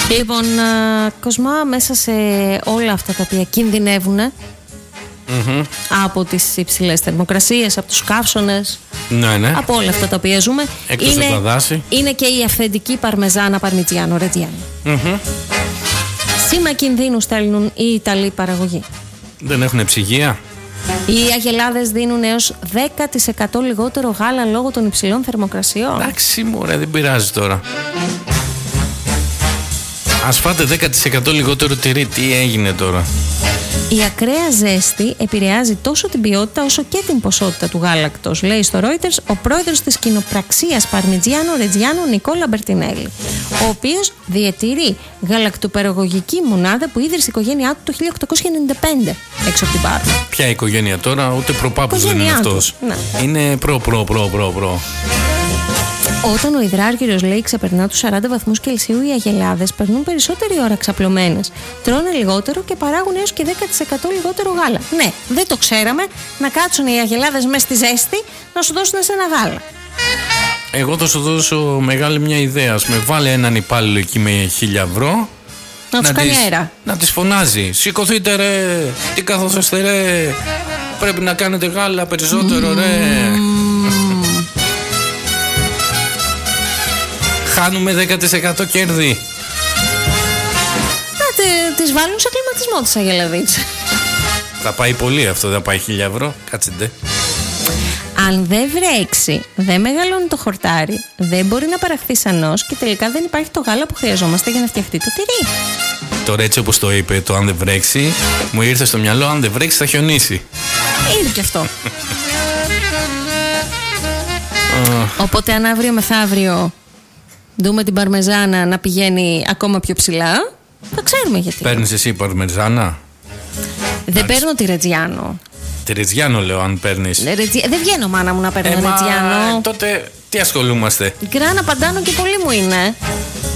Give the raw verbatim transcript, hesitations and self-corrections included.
Λοιπόν, Κοσμά, μέσα σε όλα αυτά τα οποία κινδυνεύουν mm-hmm. από τις υψηλές θερμοκρασίες, από τους καύσωνες, ναι, ναι. από όλα αυτά τα οποία ζούμε, εκτός είναι, από τα δάση, είναι και η αυθεντική παρμεζάνα παρμιτζιάνο ρετζιάνο. Mm-hmm. Σήμα κινδύνου στέλνουν οι Ιταλοί παραγωγοί. Δεν έχουν ψυγεία. Οι αγελάδες δίνουν έως δέκα τοις εκατό λιγότερο γάλα λόγω των υψηλών θερμοκρασιών. Εντάξει, μωρέ, δεν πειράζει τώρα. Ας φάτε δέκα τοις εκατό λιγότερο τυρί. Τι έγινε τώρα? Η ακραία ζέστη επηρεάζει τόσο την ποιότητα όσο και την ποσότητα του γάλακτος, λέει στο Reuters ο πρόεδρος της κοινοπραξίας Παρμιτζιάνο Ρετζιάνο Νικόλα Μπερτινέλη, ο οποίος διατηρεί γαλακτοπαραγωγική μονάδα που ίδρυσε η οικογένειά του το χίλια οκτακόσια ενενήντα πέντε έξω από την Πάρμα. Ποια οικογένεια τώρα? Ούτε προπάπους δεν είναι αυτός. Ναι. Είναι προ προ προ προ προ. Όταν ο υδράργυρος, λέει, ξεπερνά τους σαράντα βαθμούς Κελσίου, οι αγελάδες περνούν περισσότερη ώρα ξαπλωμένες, τρώνε λιγότερο και παράγουν έως και δέκα τοις εκατό λιγότερο γάλα. Ναι, δεν το ξέραμε, να κάτσουν οι αγελάδες μέσα στη ζέστη να σου δώσουν σε ένα γάλα. Εγώ θα σου δώσω μεγάλη μια ιδέα. Ας με βάλε έναν υπάλληλο εκεί με χίλια ευρώ. Να τους κάνει αέρα. Να τις φωνάζει. Σηκωθείτε ρε, τι καθόσαστε ρε, πρέπει να κάνετε γάλα περισσότερο ρε. Χάνουμε δέκα τοις εκατό κέρδη. Να τε, τις βάλουν σε κλιματισμό τις αγελαδίτσες. Θα πάει πολύ αυτό, δεν πάει χίλια ευρώ. Κάτσετε. Αν δεν βρέξει, δεν μεγαλώνει το χορτάρι, δεν μπορεί να παραχθεί σανός και τελικά δεν υπάρχει το γάλα που χρειαζόμαστε για να φτιαχτεί το τυρί. Τώρα έτσι όπως το είπε, το αν δεν βρέξει, μου ήρθε στο μυαλό, αν δεν βρέξει θα χιονίσει. Είναι και αυτό. Οπότε αν αύριο μεθαύριο δούμε την παρμεζάνα να πηγαίνει ακόμα πιο ψηλά, θα ξέρουμε γιατί. Παίρνεις εσύ παρμεζάνα? Δεν Άξι. παίρνω τη Ρετζιάνο. Τη Ρετζιάνο λέω αν παίρνεις. Ρετζι... Δεν βγαίνω μάνα μου να παίρνω ε, Ρετζιάνο. Μα τότε τι ασχολούμαστε? Γκράνα παντάνο και πολύ μου είναι.